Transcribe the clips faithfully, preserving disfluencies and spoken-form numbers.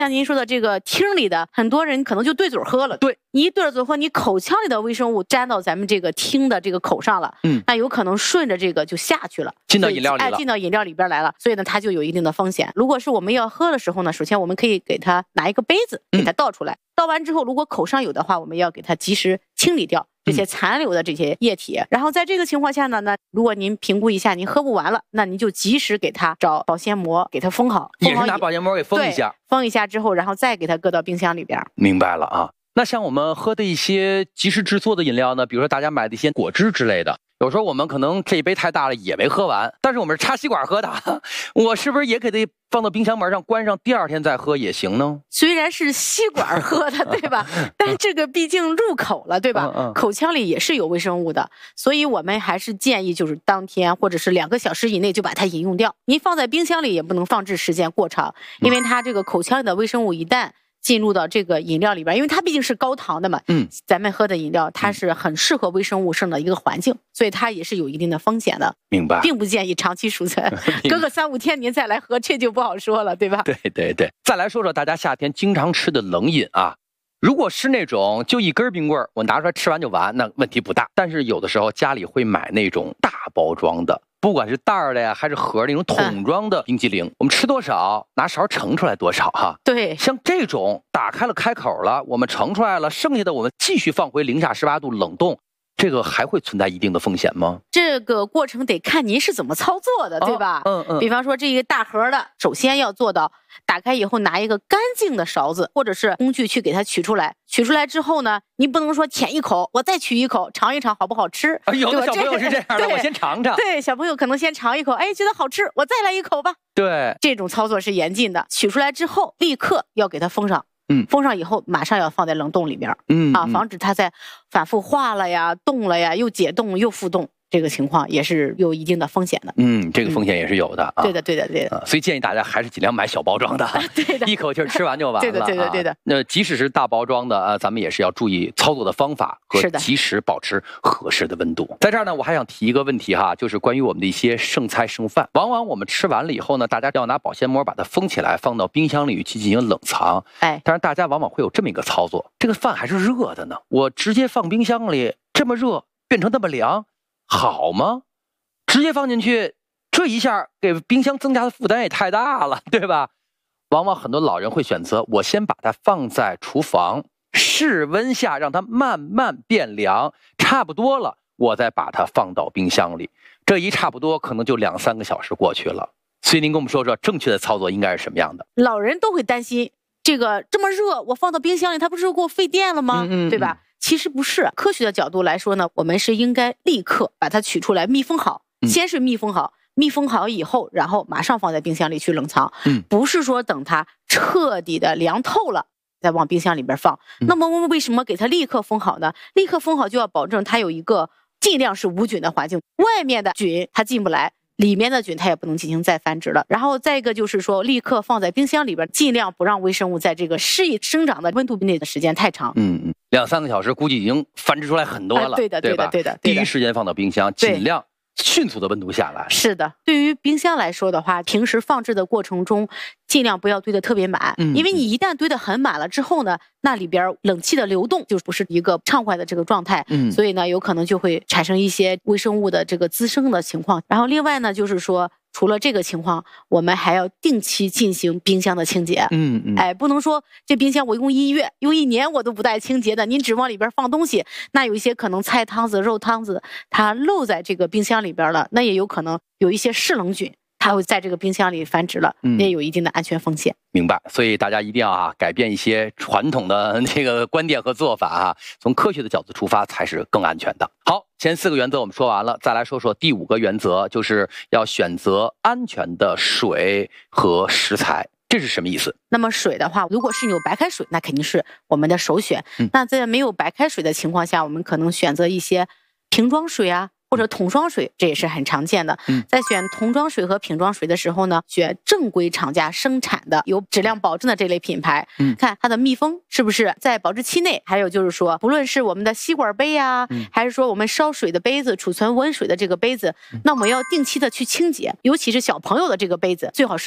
像您说的这个厅里的很多人可能就对嘴喝了， 对， 你一对嘴喝，你口腔里的微生物沾到咱们这个厅的这个口上了， 嗯， 那有可能顺着这个就下去了， 进到饮料里了， 哎，进到饮料里边来了，所以呢，它就有一定的风险。如果是我们要喝的时候呢，首先我们可以给它拿一个杯子，给它倒出来，嗯、倒完之后，如果口上有的话，我们要给它及时清理掉这些残留的这些液体。嗯、然后在这个情况下呢，那如果您评估一下您喝不完了，那您就及时给它找保鲜膜给它封好， 也是拿保鲜膜给封一下， 封一下之后，然后再给它搁到冰箱里边。 明白了啊。那像我们喝的一些即时制作的饮料呢，比如说大家买的一些果汁之类的，有时候我们可能这一杯太大了也没喝完，但是我们是插吸管喝的，我是不是也给它放到冰箱门上关上，第二天再喝也行呢？ 虽然是吸管喝的，对吧？但这个毕竟入口了，对吧？嗯嗯，口腔里也是有微生物的，所以我们还是建议就是当天或者是两个小时以内就把它饮用掉。您放在冰箱里也不能放置时间过长，因为它这个口腔里的微生物一旦进入到这个饮料里边，因为它毕竟是高糖的嘛，嗯，咱们喝的饮料它是很适合微生物生的一个环境，所以它也是有一定的风险的。 明白， 并不建议长期储存，隔个三五天您再来喝，这就不好说了，对吧？ 对对对。再来说说大家夏天经常吃的冷饮啊，如果是那种就一根冰棍我拿出来吃完就完，那问题不大。但是有的时候家里会买那种大包装的，不管是袋儿的呀还是盒那种桶装的冰激凌、嗯、我们吃多少拿勺盛出来多少哈。 对， 像这种打开了开口了，我们盛出来了，剩下的我们继续放回零下十八度冷冻，这个还会存在一定的风险吗？ 这个过程得看您是怎么操作的，对吧？ 哦、嗯嗯。 比方说这个大盒的，首先要做到打开以后拿一个干净的勺子或者是工具去给它取出来。取出来之后呢，你不能说舔一口，我再取一口，尝一尝好不好吃。 啊、有的小朋友是这样的，我先尝尝。 对，小朋友可能先尝一口，哎，觉得好吃，我再来一口吧。 对， 这种操作是严禁的。取出来之后，立刻要给它封上。 嗯， 封上以后马上要放在冷冻里边，嗯啊，防止它再反复化了呀、冻了呀，又解冻又复冻，这个情况也是有一定的风险的。 嗯，这个风险也是有的、嗯、啊。 对的，对的，对的、 啊。所以建议大家还是尽量买小包装的， 对的， 一口气吃完就完了。 对的，对的，对的。 啊、那即使是大包装的啊，咱们也是要注意操作的方法和及时保持合适的温度。在这儿呢，我还想提一个问题哈，就是关于我们的一些剩菜剩饭，往往我们吃完了以后呢，大家要拿保鲜膜把它封起来，放到冰箱里去进行冷藏。哎，但是大家往往会有这么一个操作，这个饭还是热的呢，我直接放冰箱里，这么热变成那么凉，好吗？直接放进去，这一下给冰箱增加的负担也太大了，对吧？往往很多老人会选择，我先把它放在厨房室温下，让它慢慢变凉，差不多了，我再把它放到冰箱里。这一差不多可能就两三个小时过去了。所以您跟我们说说正确的操作应该是什么样的？ 老人都会担心，这个这么热，我放到冰箱里，它不是给我费电了吗？嗯嗯嗯，对吧？其实不是，科学的角度来说呢，我们是应该立刻把它取出来密封好，先是密封好，密封好以后，然后马上放在冰箱里去冷藏。嗯，不是说等它彻底的凉透了再往冰箱里边放。嗯、那么我们为什么给它立刻封好呢？立刻封好就要保证它有一个尽量是无菌的环境，外面的菌它进不来，里面的菌它也不能进行再繁殖了。然后再一个就是说，立刻放在冰箱里边，尽量不让微生物在这个适宜生长的温度内的时间太长。 嗯嗯，两三个小时估计已经繁殖出来很多了。 呃、对的，对的，对的。 第一时间放到冰箱，尽量迅速的温度下来。是的，对于冰箱来说的话，平时放置的过程中，尽量不要堆得特别满，嗯、因为你一旦堆得很满了之后呢，那里边冷气的流动就不是一个畅快的这个状态，嗯、所以呢，有可能就会产生一些微生物的这个滋生的情况。然后另外呢，就是说，除了这个情况，我们还要定期进行冰箱的清洁。嗯嗯，哎，不能说这冰箱我用一月、用一年我都不带清洁的，您只往里边放东西，那有一些可能菜汤子、肉汤子，它漏在这个冰箱里边了，那也有可能有一些嗜冷菌，它会在这个冰箱里繁殖了，也有一定的安全风险。 明白，所以大家一定要啊改变一些传统的这个观点和做法啊，从科学的角度出发才是更安全的。好，前四个原则我们说完了，再来说说第五个原则，就是要选择安全的水和食材。这是什么意思？ 那么水的话，如果是有白开水，那肯定是我们的首选。嗯、那在没有白开水的情况下，我们可能选择一些瓶装水啊，或者桶装水，这也是很常见的。嗯、在选桶装水和瓶装水的时候呢，选正规厂家生产的、有质量保证的这类品牌。嗯、看它的密封是不是在保质期内，还有就是说，不论是我们的吸管杯啊，嗯、还是说我们烧水的杯子、储存温水的这个杯子，嗯、那我们要定期的去清洁，尤其是小朋友的这个杯子，最好是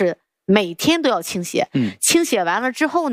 每天都要清洗。嗯，清洗完了之后呢。